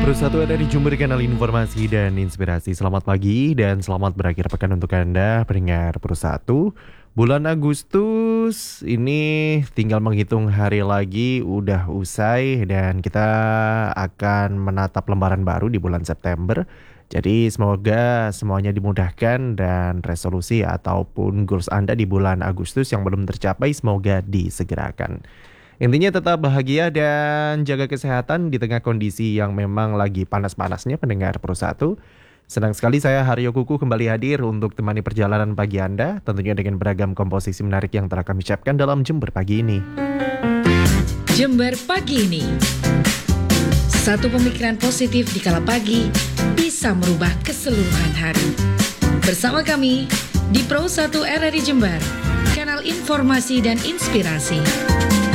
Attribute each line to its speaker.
Speaker 1: Persatu ada di Jember, kanal informasi dan inspirasi. Selamat pagi dan selamat berakhir pekan untuk Anda pendengar Persatu. Bulan Agustus ini tinggal menghitung hari lagi udah usai dan kita akan menatap lembaran baru di bulan September. Jadi semoga semuanya dimudahkan dan resolusi ataupun goals Anda di bulan Agustus yang belum tercapai semoga disegerakan. Intinya tetap bahagia dan jaga kesehatan di tengah kondisi yang memang lagi panas-panasnya pendengar Persatu. Senang sekali saya Haryo Kuku kembali hadir untuk temani perjalanan pagi Anda, tentunya dengan beragam komposisi menarik yang telah kami siapkan dalam Jember pagi ini.
Speaker 2: Jember pagi ini. Satu pemikiran positif di kala pagi bisa merubah keseluruhan hari. Bersama kami di Pro 1 RRI Jember, kanal informasi dan inspirasi.